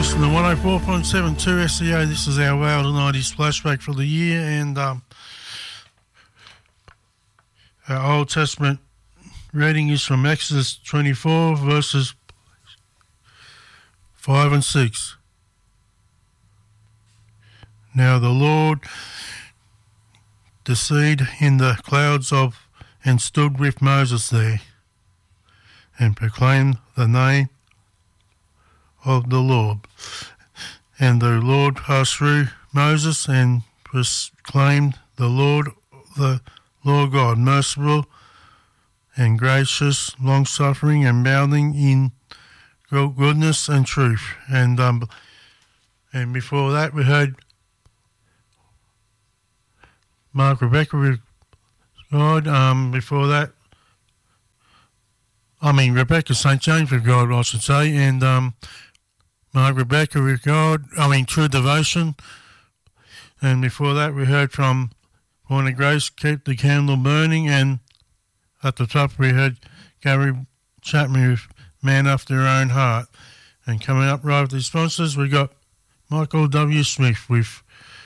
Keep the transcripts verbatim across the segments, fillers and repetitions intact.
listen to one oh four point seven two S E A. This is our Wilder nineties flashback for the year, and um, our Old Testament reading is from Exodus twenty-four, verses five and six. Now the Lord descended in the clouds of and stood with Moses there, and proclaimed the name of the Lord. And the Lord passed through Moses and proclaimed the Lord, the Lord God, merciful and gracious, long-suffering and abounding in goodness and truth. And um, and before that we heard Mark Rebecca with God. Um, before that, I mean Rebecca Saint James with God, I should say, and um, Mark Rebecca with God. I mean True Devotion. And before that, we heard from Point of Grace, Keep the Candle Burning, and at the top we heard Gary Chapman with Man After Their Own Heart. And coming up right with the sponsors, we got Michael W. Smith with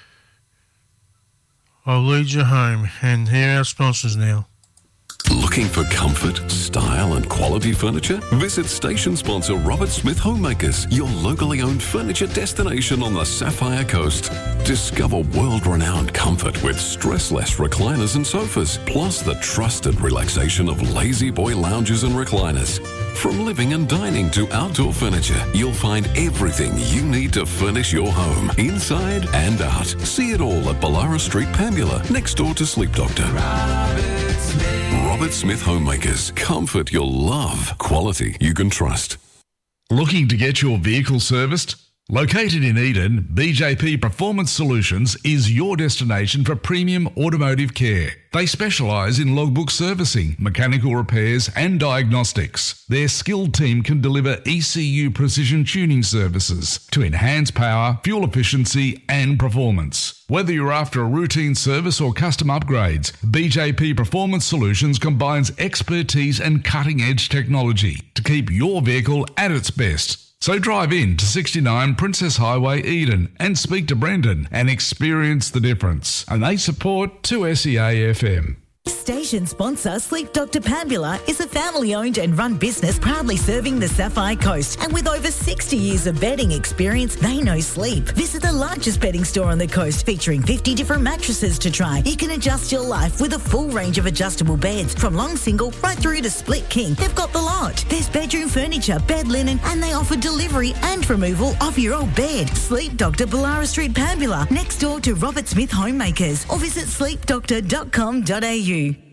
I'll Lead You Home. And here are our sponsors now. Looking for comfort, style and quality furniture? Visit station sponsor Robert Smith Homemakers, your locally owned furniture destination on the Sapphire Coast. Discover world-renowned comfort with stressless recliners and sofas, plus the trusted relaxation of Lazy Boy lounges and recliners. From living and dining to outdoor furniture, you'll find everything you need to furnish your home, inside and out. See it all at Ballara Street, Pambula, next door to Sleep Doctor. Robert Smith. Robert Smith Homemakers. Comfort you'll love. Quality you can trust. Looking to get your vehicle serviced? Located in Eden, B J P Performance Solutions is your destination for premium automotive care. They specialise in logbook servicing, mechanical repairs and diagnostics. Their skilled team can deliver E C U precision tuning services to enhance power, fuel efficiency and performance. Whether you're after a routine service or custom upgrades, B J P Performance Solutions combines expertise and cutting-edge technology to keep your vehicle at its best. So drive in to sixty-nine Princess Highway, Eden, and speak to Brendan and experience the difference. And they support two S E A F M. Station sponsor Sleep Doctor Pambula is a family-owned and run business proudly serving the Sapphire Coast. And with over sixty years of bedding experience, they know sleep. Visit the largest bedding store on the coast featuring fifty different mattresses to try. You can adjust your life with a full range of adjustable beds, from long single right through to split king. They've got the lot. There's bedroom furniture, bed linen, and they offer delivery and removal of your old bed. Sleep Doctor, Ballara Street, Pambula, next door to Robert Smith Homemakers, or visit sleep doctor dot com dot a u.